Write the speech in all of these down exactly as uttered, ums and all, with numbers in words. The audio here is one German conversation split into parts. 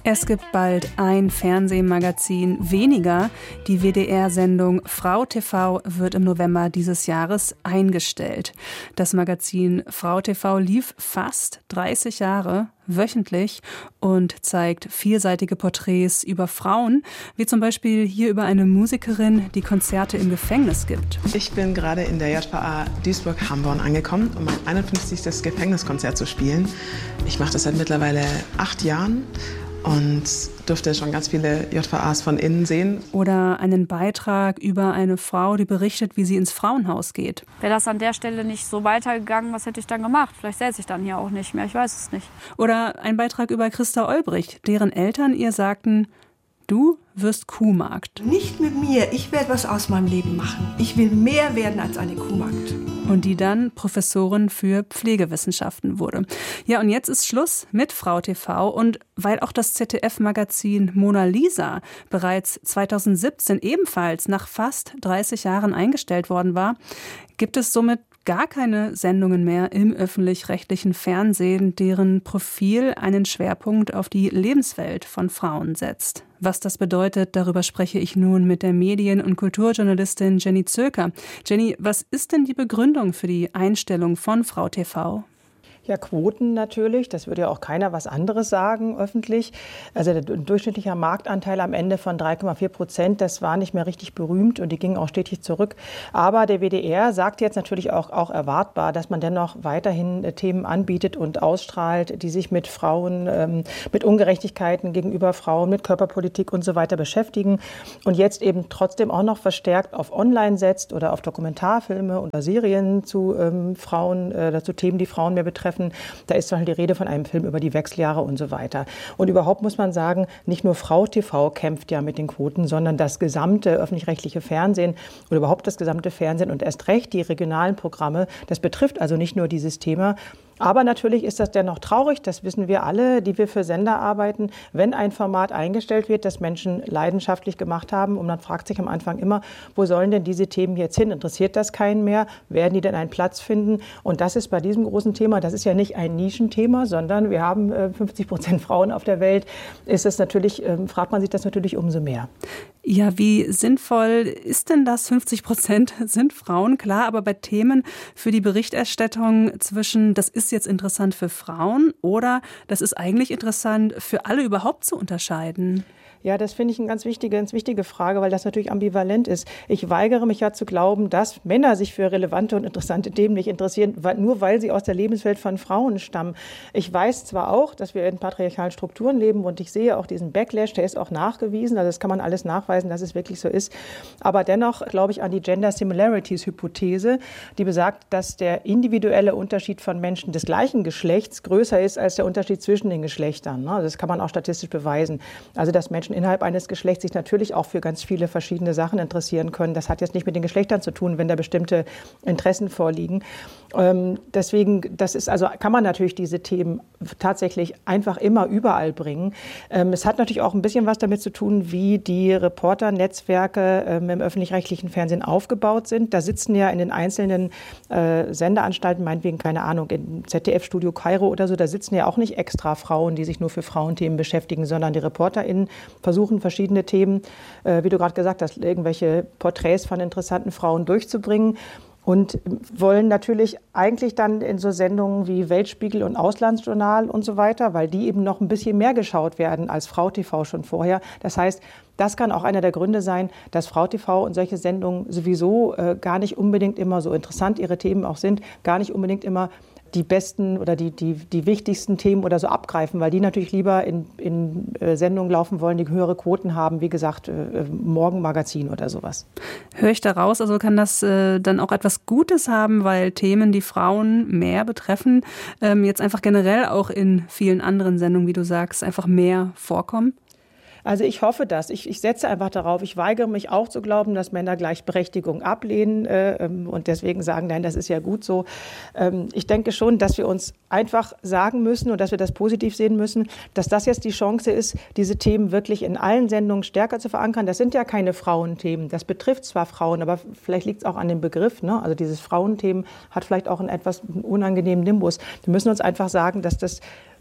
Es gibt bald ein Fernsehmagazin weniger. Die W D R-Sendung Frau T V wird im November dieses Jahres eingestellt. Das Magazin Frau T V lief fast dreißig Jahre wöchentlich und zeigt vielseitige Porträts über Frauen, wie zum Beispiel hier über eine Musikerin, die Konzerte im Gefängnis gibt. Ich bin gerade in der J V A Duisburg-Hamborn angekommen, um mein einundfünfzigstes Gefängniskonzert zu spielen. Ich mache das seit mittlerweile acht Jahren. Und durfte schon ganz viele J V As von innen sehen. Oder einen Beitrag über eine Frau, die berichtet, wie sie ins Frauenhaus geht. Wäre das an der Stelle nicht so weitergegangen, was hätte ich dann gemacht? Vielleicht säße ich dann hier auch nicht mehr, ich weiß es nicht. Oder ein Beitrag über Christa Olbricht, deren Eltern ihr sagten, du wirst Kuhmagd. Nicht mit mir, ich werde was aus meinem Leben machen. Ich will mehr werden als eine Kuhmagd. Und die dann Professorin für Pflegewissenschaften wurde. Ja, und jetzt ist Schluss mit Frau T V. Und weil auch das Z D F-Magazin Mona Lisa bereits zweitausendsiebzehn ebenfalls nach fast dreißig Jahren eingestellt worden war, gibt es somit gar keine Sendungen mehr im öffentlich-rechtlichen Fernsehen, deren Profil einen Schwerpunkt auf die Lebenswelt von Frauen setzt. Was das bedeutet, darüber spreche ich nun mit der Medien- und Kulturjournalistin Jenny Zöker. Jenny, was ist denn die Begründung für die Einstellung von Frau T V? Ja, Quoten natürlich. Das würde ja auch keiner was anderes sagen öffentlich. Also der durchschnittliche Marktanteil am Ende von drei Komma vier Prozent, das war nicht mehr richtig berühmt und die gingen auch stetig zurück. Aber der W D R sagt jetzt natürlich auch, auch erwartbar, dass man dennoch weiterhin Themen anbietet und ausstrahlt, die sich mit Frauen, ähm, mit Ungerechtigkeiten gegenüber Frauen, mit Körperpolitik und so weiter beschäftigen. Und jetzt eben trotzdem auch noch verstärkt auf Online setzt oder auf Dokumentarfilme oder Serien zu ähm, Frauen, äh, zu Themen, die Frauen mehr betreffen. Da ist zum Beispiel die Rede von einem Film über die Wechseljahre und so weiter. Und überhaupt muss man sagen, nicht nur Frau T V kämpft ja mit den Quoten, sondern das gesamte öffentlich-rechtliche Fernsehen oder überhaupt das gesamte Fernsehen und erst recht die regionalen Programme. Das betrifft also nicht nur dieses Thema. Aber natürlich ist das dennoch traurig, das wissen wir alle, die wir für Sender arbeiten, wenn ein Format eingestellt wird, das Menschen leidenschaftlich gemacht haben. Und man fragt sich am Anfang immer, wo sollen denn diese Themen jetzt hin? Interessiert das keinen mehr? Werden die denn einen Platz finden? Und das ist bei diesem großen Thema, das ist ja nicht ein Nischenthema, sondern wir haben fünfzig Prozent Frauen auf der Welt, ist es natürlich, fragt man sich das natürlich umso mehr. Ja, wie sinnvoll ist denn das? fünfzig Prozent sind Frauen, klar, aber bei Themen für die Berichterstattung zwischen, das ist jetzt interessant für Frauen oder das ist eigentlich interessant für alle überhaupt zu unterscheiden? Ja, das finde ich eine ganz wichtige, ganz wichtige Frage, weil das natürlich ambivalent ist. Ich weigere mich ja zu glauben, dass Männer sich für relevante und interessante Themen nicht interessieren, weil, nur weil sie aus der Lebenswelt von Frauen stammen. Ich weiß zwar auch, dass wir in patriarchalen Strukturen leben und ich sehe auch diesen Backlash, der ist auch nachgewiesen, also das kann man alles nachweisen, dass es wirklich so ist. Aber dennoch glaube ich an die Gender Similarities Hypothese, die besagt, dass der individuelle Unterschied von Menschen des gleichen Geschlechts größer ist als der Unterschied zwischen den Geschlechtern. Das kann man auch statistisch beweisen. Also dass Menschen innerhalb eines Geschlechts sich natürlich auch für ganz viele verschiedene Sachen interessieren können. Das hat jetzt nicht mit den Geschlechtern zu tun, wenn da bestimmte Interessen vorliegen. Ähm, deswegen, das ist also, kann man natürlich diese Themen tatsächlich einfach immer überall bringen. Ähm, es hat natürlich auch ein bisschen was damit zu tun, wie die Reporternetzwerke ähm, im öffentlich-rechtlichen Fernsehen aufgebaut sind. Da sitzen ja in den einzelnen äh, Sendeanstalten, meinetwegen, keine Ahnung, im Z D F-Studio Kairo oder so, da sitzen ja auch nicht extra Frauen, die sich nur für Frauenthemen beschäftigen, sondern die ReporterInnen versuchen, verschiedene Themen, äh, wie du gerade gesagt hast, irgendwelche Porträts von interessanten Frauen durchzubringen und wollen natürlich eigentlich dann in so Sendungen wie Weltspiegel und Auslandsjournal und so weiter, weil die eben noch ein bisschen mehr geschaut werden als Frau T V schon vorher. Das heißt, das kann auch einer der Gründe sein, dass Frau T V und solche Sendungen sowieso äh, gar nicht unbedingt immer, so interessant ihre Themen auch sind, gar nicht unbedingt immer die besten oder die, die, die wichtigsten Themen oder so abgreifen, weil die natürlich lieber in, in äh, Sendungen laufen wollen, die höhere Quoten haben, wie gesagt, äh, Morgenmagazin oder sowas. Höre ich daraus, also kann das äh, dann auch etwas Gutes haben, weil Themen, die Frauen mehr betreffen, ähm, jetzt einfach generell auch in vielen anderen Sendungen, wie du sagst, einfach mehr vorkommen? Also ich hoffe das. Ich, ich setze einfach darauf. Ich weigere mich auch zu glauben, dass Männer Gleichberechtigung ablehnen äh, und deswegen sagen, nein, das ist ja gut so. Ähm, ich denke schon, dass wir uns einfach sagen müssen und dass wir das positiv sehen müssen, dass das jetzt die Chance ist, diese Themen wirklich in allen Sendungen stärker zu verankern. Das sind ja keine Frauenthemen. Das betrifft zwar Frauen, aber vielleicht liegt es auch an dem Begriff. Ne? Also dieses Frauenthemen hat vielleicht auch einen etwas unangenehmen Nimbus. Wir müssen uns einfach sagen, dass das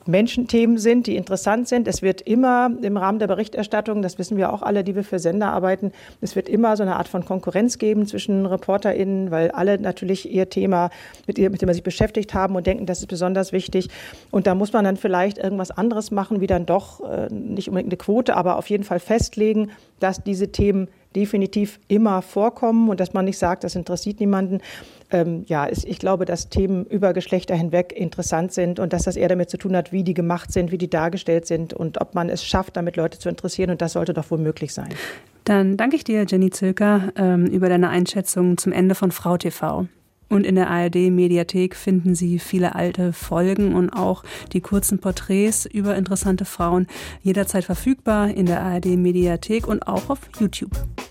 Menschenthemen sind, die interessant sind. Es wird immer im Rahmen der Berichterstattung, das wissen wir auch alle, die wir für Sender arbeiten, es wird immer so eine Art von Konkurrenz geben zwischen ReporterInnen, weil alle natürlich ihr Thema, mit, ihr, mit dem sie sich beschäftigt haben und denken, das ist besonders wichtig. Und da muss man dann vielleicht irgendwas anderes machen, wie dann doch äh, nicht unbedingt eine Quote, aber auf jeden Fall festlegen, dass diese Themen definitiv immer vorkommen und dass man nicht sagt, das interessiert niemanden. Ähm, ja, ich glaube, dass Themen über Geschlechter hinweg interessant sind und dass das eher damit zu tun hat, wie die gemacht sind, wie die dargestellt sind und ob man es schafft, damit Leute zu interessieren. Und das sollte doch wohl möglich sein. Dann danke ich dir, Jenny Zilker, ähm, über deine Einschätzung zum Ende von Frau T V. Und in der A R D-Mediathek finden Sie viele alte Folgen und auch die kurzen Porträts über interessante Frauen jederzeit verfügbar in der A R D-Mediathek und auch auf YouTube.